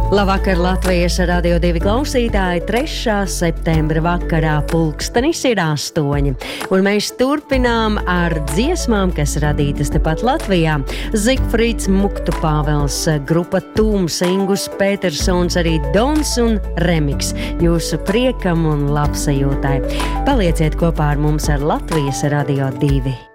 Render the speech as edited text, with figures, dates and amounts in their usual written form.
Labvakar, Latvijas Radio 2 klausītāji, 3. septembra vakarā pulkstenis ir 8. Un mēs turpinām ar dziesmām, kas radītas tepat Latvijā. Zigfrīds Muktu Pāvels, grupa Tūms, Ingus Petersons, arī Dons un Remiks. Jūsu priekam un labsajūtai. Palieciet kopā ar mums ar Latvijas Radio 2.